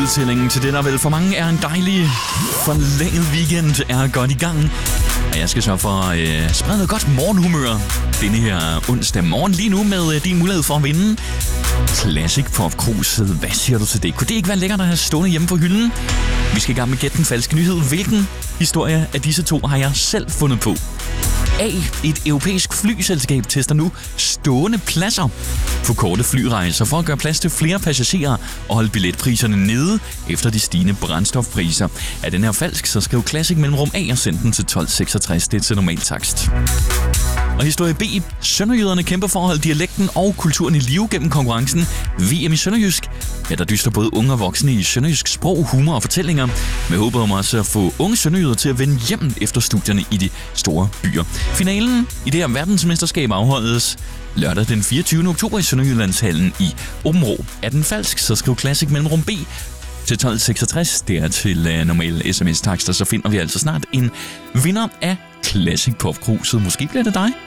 udtællingen til det, der vel for mange er en dejlig forlænget weekend, er godt i gang. Og jeg skal sørge for at sprede noget godt morgenhumør denne her onsdag morgen lige nu med din mulighed for at vinde Classic Pop Cruiset. Hvad siger du til det? Kunne det ikke være lækkert at have stående hjemme på hylden? Vi skal i gang med Gæt den falske nyhed. Hvilken historie af disse to har jeg selv fundet på? A. Et europæisk flyselskab tester nu stående pladser på korte flyrejser for at gøre plads til flere passagerer og holde billetpriserne nede efter de stigende brændstofpriser. Er den her falsk, så skriv Classic mellemrum A og send den til 1266. Det er til normal takst. Og historie B. Sønderjyderne kæmper for at holde dialekten og kulturen i live gennem konkurrencen VM i Sønderjysk. Ja, der dyster både unge og voksne i sønderjysk sprog, humor og fortællinger, med håbet om også at få unge sønderjyder til at vende hjem efter studierne i de store byer. Finalen i det her verdensmesterskab afholdes lørdag den 24. oktober i Sønderjyllandshallen i Åbenrå. Er den falsk, så skriv Classic mellemrum B til 1266. Det er til normale sms-takster, så finder vi altså snart en vinder af Classic Pop Cruiset. Måske bliver det dig.